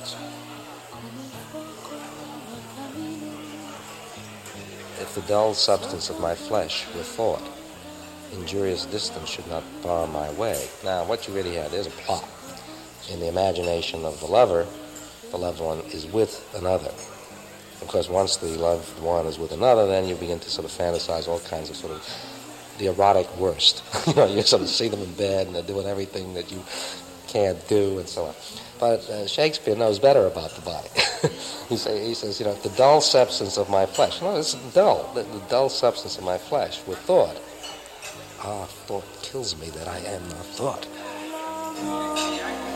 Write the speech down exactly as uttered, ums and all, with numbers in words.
If the dull substance of my flesh were thought, injurious distance should not bar my way. Now, what you really have is a plot. In the imagination of the lover, the loved one is with another. Of course, once the loved one is with another, then you begin to sort of fantasize all kinds of sort of the erotic worst. You know, you sort of see them in bed and they're doing everything that you can't do and so on. But uh, Shakespeare knows better about the body. he, say, he says, you know, the dull substance of my flesh. No, this is dull. The, the dull substance of my flesh with thought. Ah, thought kills me that I am not thought.